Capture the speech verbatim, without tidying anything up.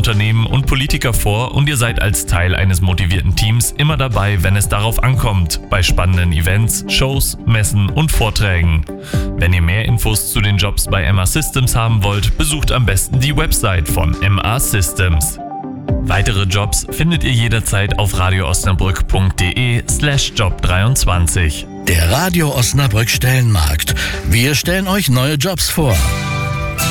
Unternehmen und Politiker vor und ihr seid als Teil eines motivierten Teams immer dabei, wenn es darauf ankommt, bei spannenden Events, Shows, Messen und Vorträgen. Wenn ihr mehr Infos zu den Jobs bei M A Systems haben wollt, besucht am besten die Website von M A Systems. Weitere Jobs findet ihr jederzeit auf radioosnabrück.de slash job dreiundzwanzig. Der Radio Osnabrück Stellenmarkt. Wir stellen euch neue Jobs vor.